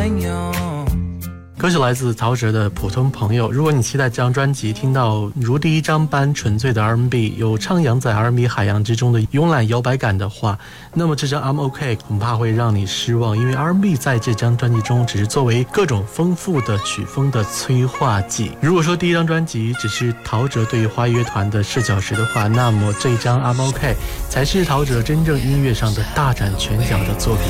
歌曲来自陶喆的《普通朋友》。如果你期待这张专辑听到如第一张般纯粹的 R&B， 有徜徉在 R&B 海洋之中的慵懒摇摆感的话，那么这张 I'm OK 恐怕会让你失望，因为 R&B 在这张专辑中只是作为各种丰富的曲风的催化剂。如果说第一张专辑只是陶喆对于花乐团的视角时的话，那么这张 I'm OK 才是陶喆真正音乐上的大展拳脚的作品。